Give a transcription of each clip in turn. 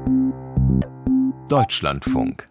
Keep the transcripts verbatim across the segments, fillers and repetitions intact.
Deutschlandfunk.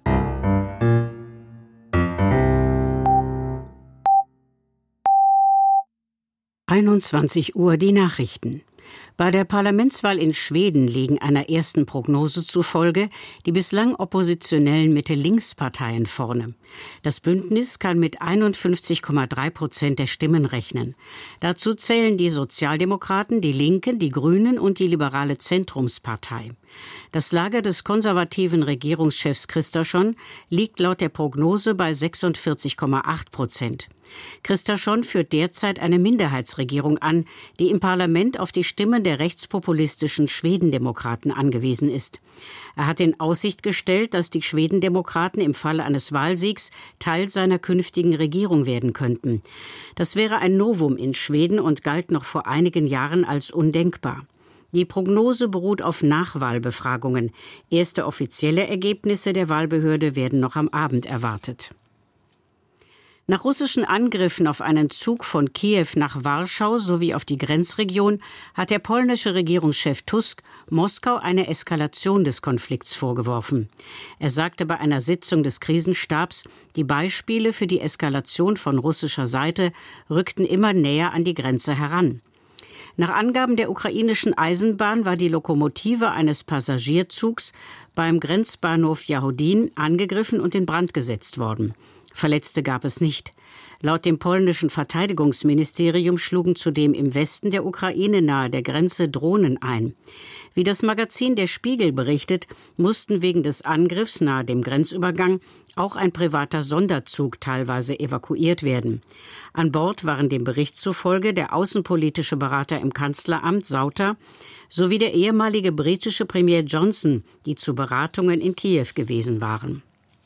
einundzwanzig Uhr die Nachrichten. Bei der Parlamentswahl in Schweden liegen einer ersten Prognose zufolge die bislang oppositionellen Mitte-Links-Parteien vorne. Das Bündnis kann mit einundfünfzig Komma drei Prozent der Stimmen rechnen. Dazu zählen die Sozialdemokraten, die Linken, die Grünen und die liberale Zentrumspartei. Das Lager des konservativen Regierungschefs Kristersson liegt laut der Prognose bei sechsundvierzig Komma acht Prozent. Kristersson führt derzeit eine Minderheitsregierung an, die im Parlament auf die Stimmen der rechtspopulistischen Schwedendemokraten angewiesen ist. Er hat in Aussicht gestellt, dass die Schwedendemokraten im Falle eines Wahlsiegs Teil seiner künftigen Regierung werden könnten. Das wäre ein Novum in Schweden und galt noch vor einigen Jahren als undenkbar. Die Prognose beruht auf Nachwahlbefragungen. Erste offizielle Ergebnisse der Wahlbehörde werden noch am Abend erwartet. Nach russischen Angriffen auf einen Zug von Kiew nach Warschau sowie auf die Grenzregion hat der polnische Regierungschef Tusk Moskau eine Eskalation des Konflikts vorgeworfen. Er sagte bei einer Sitzung des Krisenstabs, die Beispiele für die Eskalation von russischer Seite rückten immer näher an die Grenze heran. Nach Angaben der ukrainischen Eisenbahn war die Lokomotive eines Passagierzugs beim Grenzbahnhof Jahodin angegriffen und in Brand gesetzt worden. Verletzte gab es nicht. Laut dem polnischen Verteidigungsministerium schlugen zudem im Westen der Ukraine nahe der Grenze Drohnen ein. Wie das Magazin Der Spiegel berichtet, mussten wegen des Angriffs nahe dem Grenzübergang auch ein privater Sonderzug teilweise evakuiert werden. An Bord waren dem Bericht zufolge der außenpolitische Berater im Kanzleramt Sauter sowie der ehemalige britische Premier Johnson, die zu Beratungen in Kiew gewesen waren.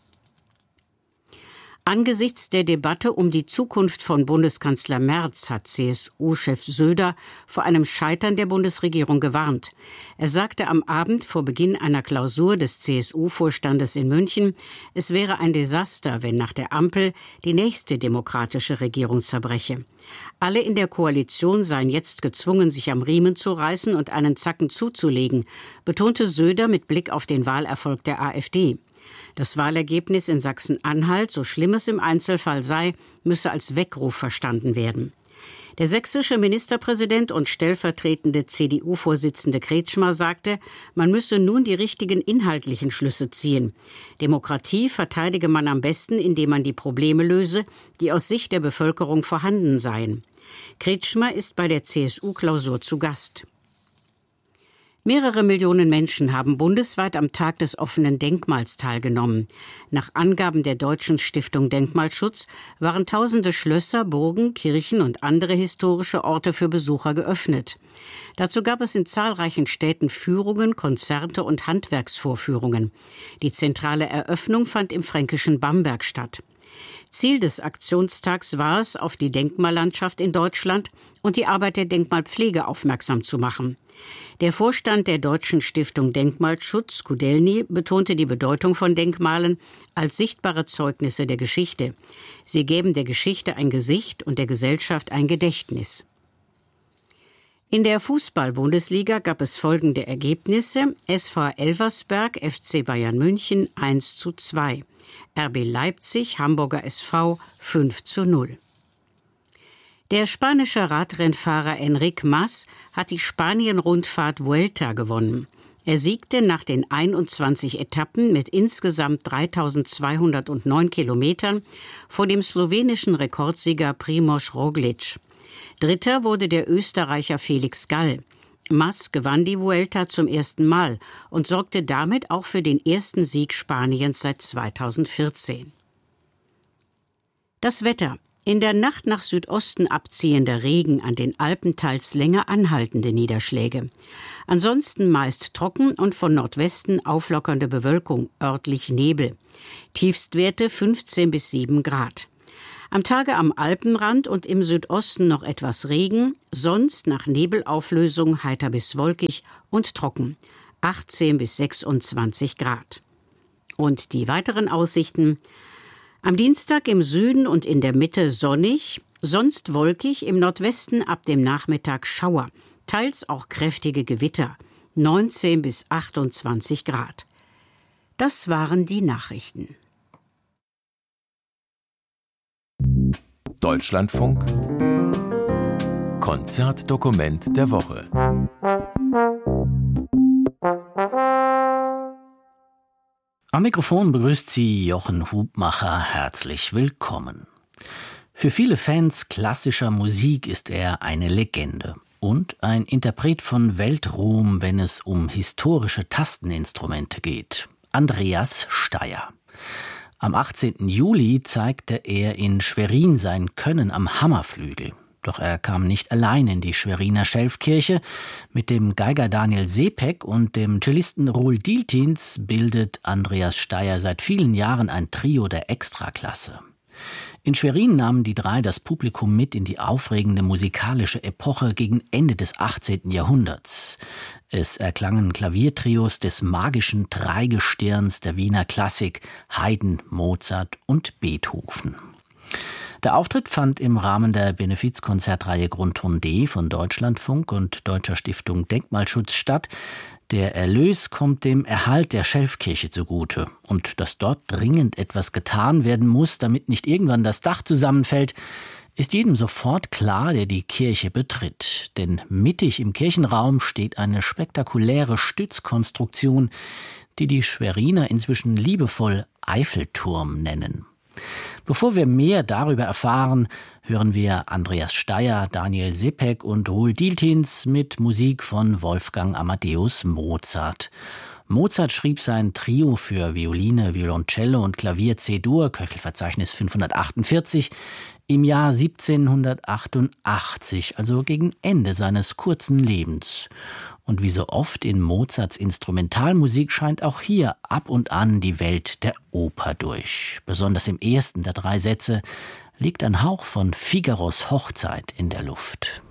Angesichts der Debatte um die Zukunft von Bundeskanzler Merz hat C S U-Chef Söder vor einem Scheitern der Bundesregierung gewarnt. Er sagte am Abend vor Beginn einer Klausur des C S U-Vorstandes in München, es wäre ein Desaster, wenn nach der Ampel die nächste demokratische Regierung zerbreche. Alle in der Koalition seien jetzt gezwungen, sich am Riemen zu reißen und einen Zacken zuzulegen, betonte Söder mit Blick auf den Wahlerfolg der AfD. Das Wahlergebnis in Sachsen-Anhalt, so schlimm es im Einzelfall sei, müsse als Weckruf verstanden werden. Der sächsische Ministerpräsident und stellvertretende C D U-Vorsitzende Kretschmer sagte, man müsse nun die richtigen inhaltlichen Schlüsse ziehen. Demokratie verteidige man am besten, indem man die Probleme löse, die aus Sicht der Bevölkerung vorhanden seien. Kretschmer ist bei der C S U-Klausur zu Gast. Mehrere Millionen Menschen haben bundesweit am Tag des offenen Denkmals teilgenommen. Nach Angaben der Deutschen Stiftung Denkmalschutz waren tausende Schlösser, Burgen, Kirchen und andere historische Orte für Besucher geöffnet. Dazu gab es in zahlreichen Städten Führungen, Konzerte und Handwerksvorführungen. Die zentrale Eröffnung fand im fränkischen Bamberg statt. Ziel des Aktionstags war es, auf die Denkmallandschaft in Deutschland und die Arbeit der Denkmalpflege aufmerksam zu machen. Der Vorstand der Deutschen Stiftung Denkmalschutz, Kudelny, betonte die Bedeutung von Denkmalen als sichtbare Zeugnisse der Geschichte. Sie geben der Geschichte ein Gesicht und der Gesellschaft ein Gedächtnis. In der Fußball-Bundesliga gab es folgende Ergebnisse: S V Elversberg, F C Bayern München eins zu zwei, R B Leipzig, Hamburger S V fünf zu null. Der spanische Radrennfahrer Enric Mas hat die Spanien-Rundfahrt Vuelta gewonnen. Er siegte nach den einundzwanzig Etappen mit insgesamt dreitausendzweihundertneun Kilometern vor dem slowenischen Rekordsieger Primož Roglič. Dritter wurde der Österreicher Felix Gall. Mas gewann die Vuelta zum ersten Mal und sorgte damit auch für den ersten Sieg Spaniens seit zweitausendvierzehn. Das Wetter. In der Nacht nach Südosten abziehender Regen, an den Alpen teils länger anhaltende Niederschläge. Ansonsten meist trocken und von Nordwesten auflockernde Bewölkung, örtlich Nebel. Tiefstwerte fünfzehn bis sieben Grad. Am Tage am Alpenrand und im Südosten noch etwas Regen, sonst nach Nebelauflösung heiter bis wolkig und trocken, achtzehn bis sechsundzwanzig Grad. Und die weiteren Aussichten: am Dienstag im Süden und in der Mitte sonnig, sonst wolkig, im Nordwesten ab dem Nachmittag Schauer, teils auch kräftige Gewitter. neunzehn bis achtundzwanzig Grad. Das waren die Nachrichten. Deutschlandfunk Konzertdokument der Woche. Am Mikrofon begrüßt Sie Jochen Hubmacher. Herzlich willkommen. Für viele Fans klassischer Musik ist er eine Legende und ein Interpret von Weltruhm, wenn es um historische Tasteninstrumente geht. Andreas Steier. Am achtzehnten Juli zeigte er in Schwerin sein Können am Hammerflügel. Doch er kam nicht allein in die Schweriner Schelfkirche. Mit dem Geiger Daniel Sepek und dem Cellisten Roel Dieltjens bildet Andreas Steier seit vielen Jahren ein Trio der Extraklasse. In Schwerin nahmen die drei das Publikum mit in die aufregende musikalische Epoche gegen Ende des achtzehnten Jahrhunderts. Es erklangen Klaviertrios des magischen Dreigestirns der Wiener Klassik, Haydn, Mozart und Beethoven. Der Auftritt fand im Rahmen der Benefizkonzertreihe Grundton D von Deutschlandfunk und Deutscher Stiftung Denkmalschutz statt. Der Erlös kommt dem Erhalt der Schelfkirche zugute. Und dass dort dringend etwas getan werden muss, damit nicht irgendwann das Dach zusammenfällt, ist jedem sofort klar, der die Kirche betritt. Denn mittig im Kirchenraum steht eine spektakuläre Stützkonstruktion, die die Schweriner inzwischen liebevoll Eiffelturm nennen. Bevor wir mehr darüber erfahren, hören wir Andreas Steier, Daniel Sepek und Roel Dieltjens mit Musik von Wolfgang Amadeus Mozart. Mozart schrieb sein Trio für Violine, Violoncello und Klavier C-Dur, Köchelverzeichnis fünfhundertachtundvierzig, im Jahr siebzehnhundertachtundachtzig, also gegen Ende seines kurzen Lebens. Und wie so oft in Mozarts Instrumentalmusik scheint auch hier ab und an die Welt der Oper durch. Besonders im ersten der drei Sätze liegt ein Hauch von Figaros Hochzeit in der Luft.